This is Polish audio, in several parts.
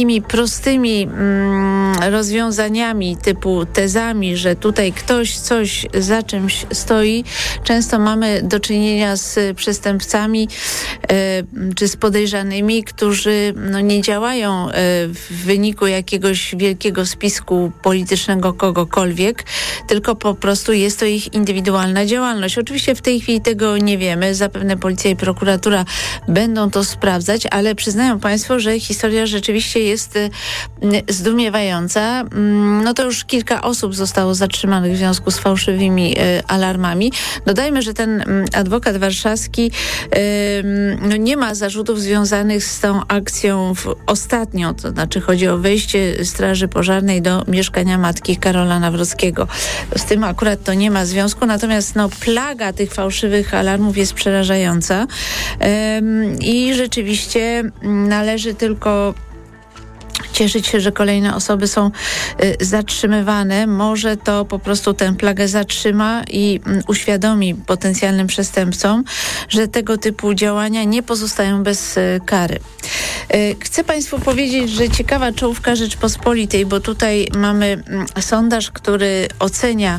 takimi prostymi rozwiązaniami typu tezami, że tutaj ktoś coś za czymś stoi. Często mamy do czynienia z przestępcami czy z podejrzanymi, którzy nie działają w wyniku jakiegoś wielkiego spisku politycznego kogokolwiek, tylko po prostu jest to ich indywidualna działalność. Oczywiście w tej chwili tego nie wiemy. Zapewne policja i prokuratura będą to sprawdzać, ale przyznają państwo, że historia rzeczywiście jest zdumiewająca. No to już kilka osób zostało zatrzymanych w związku z fałszywymi alarmami. Dodajmy, że ten adwokat warszawski nie ma zarzutów związanych z tą akcją ostatnią, to znaczy chodzi o wejście Straży Pożarnej do mieszkania matki Karola Nawrockiego. Z tym akurat to nie ma związku, natomiast plaga tych fałszywych alarmów jest przerażająca i rzeczywiście należy tylko cieszyć się, że kolejne osoby są zatrzymywane. Może to po prostu tę plagę zatrzyma i uświadomi potencjalnym przestępcom, że tego typu działania nie pozostają bez kary. Chcę państwu powiedzieć, że ciekawa czołówka Rzeczpospolitej, bo tutaj mamy sondaż, który ocenia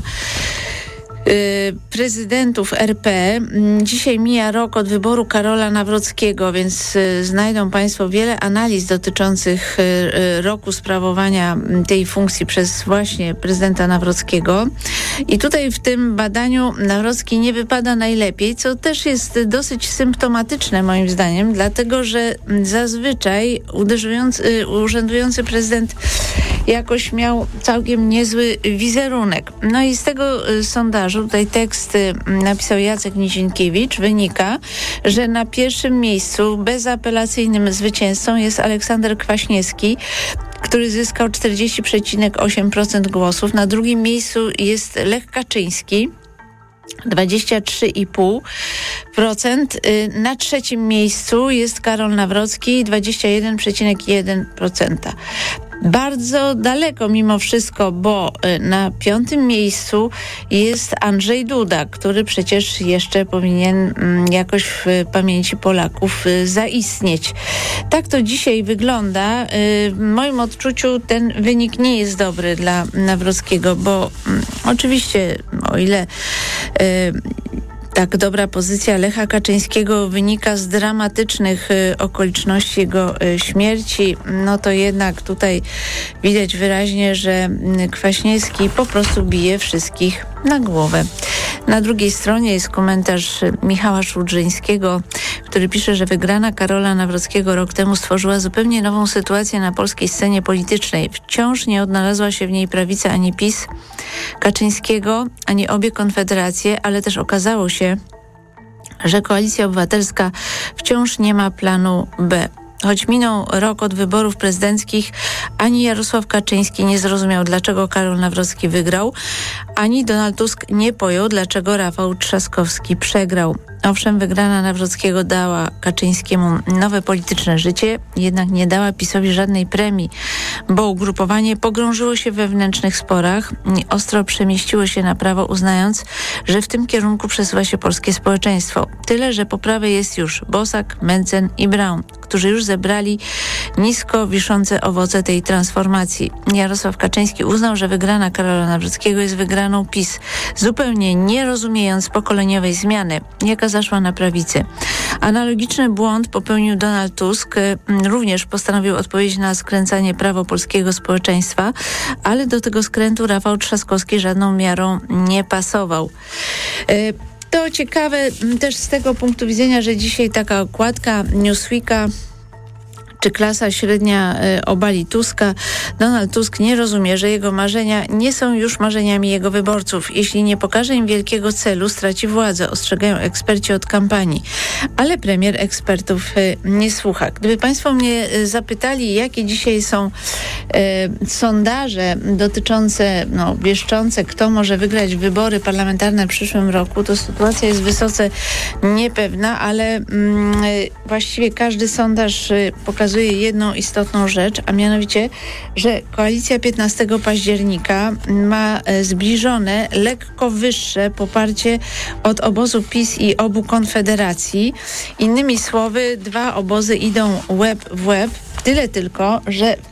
prezydentów RP. Dzisiaj mija rok od wyboru Karola Nawrockiego, więc znajdą państwo wiele analiz dotyczących roku sprawowania tej funkcji przez właśnie prezydenta Nawrockiego. I tutaj w tym badaniu Nawrocki nie wypada najlepiej, co też jest dosyć symptomatyczne moim zdaniem, dlatego że zazwyczaj urzędujący prezydent jakoś miał całkiem niezły wizerunek. No i z tego sondażu, tutaj tekst napisał Jacek Nizinkiewicz, wynika, że na pierwszym miejscu bezapelacyjnym zwycięzcą jest Aleksander Kwaśniewski, który zyskał 40,8% głosów. Na drugim miejscu jest Lech Kaczyński, 23,5%. Na trzecim miejscu jest Karol Nawrocki, 21,1%. Bardzo daleko mimo wszystko, bo na piątym miejscu jest Andrzej Duda, który przecież jeszcze powinien jakoś w pamięci Polaków zaistnieć. Tak to dzisiaj wygląda. W moim odczuciu ten wynik nie jest dobry dla Nawrockiego, bo oczywiście o ile tak dobra pozycja Lecha Kaczyńskiego wynika z dramatycznych okoliczności jego śmierci, no to jednak tutaj widać wyraźnie, że Kwaśniewski po prostu bije wszystkich na głowę. Na drugiej stronie jest komentarz Michała Szłudrzyńskiego, który pisze, że wygrana Karola Nawrockiego rok temu stworzyła zupełnie nową sytuację na polskiej scenie politycznej. Wciąż nie odnalazła się w niej prawica ani PiS Kaczyńskiego, ani obie konfederacje, ale też okazało się, że Koalicja Obywatelska wciąż nie ma planu B. Choć minął rok od wyborów prezydenckich, ani Jarosław Kaczyński nie zrozumiał, dlaczego Karol Nawrocki wygrał, ani Donald Tusk nie pojął, dlaczego Rafał Trzaskowski przegrał. Owszem, wygrana Nawrockiego dała Kaczyńskiemu nowe polityczne życie, jednak nie dała PiS-owi żadnej premii, bo ugrupowanie pogrążyło się w wewnętrznych sporach i ostro przemieściło się na prawo, uznając, że w tym kierunku przesuwa się polskie społeczeństwo. Tyle, że po prawej jest już Bosak, Mencen i Braun, którzy już zebrali nisko wiszące owoce tej transformacji. Jarosław Kaczyński uznał, że wygrana Karola Nawrockiego jest wygraną PiS, zupełnie nie rozumiejąc pokoleniowej zmiany, jaka zaszła na prawicy. Analogiczny błąd popełnił Donald Tusk. Również postanowił odpowiedzieć na skręcanie prawo polskiego społeczeństwa, ale do tego skrętu Rafał Trzaskowski żadną miarą nie pasował. To ciekawe też z tego punktu widzenia, że dzisiaj taka okładka Newsweeka czy klasa średnia obali Tuska. Donald Tusk nie rozumie, że jego marzenia nie są już marzeniami jego wyborców. Jeśli nie pokaże im wielkiego celu, straci władzę, ostrzegają eksperci od kampanii. Ale premier ekspertów nie słucha. Gdyby państwo mnie zapytali, jakie dzisiaj są sondaże dotyczące, wieszczące, kto może wygrać wybory parlamentarne w przyszłym roku, to sytuacja jest wysoce niepewna, ale właściwie każdy sondaż pokazuje jedną istotną rzecz, a mianowicie, że koalicja 15 października ma zbliżone, lekko wyższe poparcie od obozu PiS i obu konfederacji. Innymi słowy, dwa obozy idą łeb w łeb. Tyle tylko, że